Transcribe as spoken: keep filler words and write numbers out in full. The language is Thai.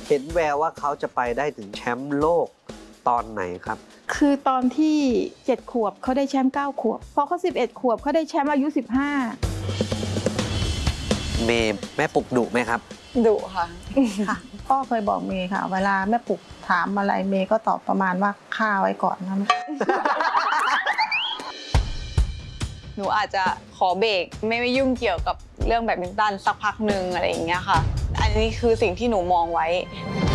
เห็นแววว่าเขาจะไปได้ถึงแชมป์โลกตอนไหนครับคือตอนที่เจ็ดขวบเขาได้แชมป์เก้าขวบพอเขาสิบเอ็ดขวบเขาได้แชมป์อายุสิบห้าเมย์แม่ปุกดุไหมครับดุค่ะค่ะพ่อเคยบอกเมย์ค่ะเวลาแม่ปุกถามอะไรเมย์ก็ตอบประมาณว่าฆ่าไว้ก่อนนะหนูอาจจะขอเบรกไม่ไม่ยุ่งเกี่ยวกับเรื่องแบดมินตันสักพักหนึ่งอะไรอย่างเงี้ยค่ะอันนี้คือสิ่งที่หนูมองไว้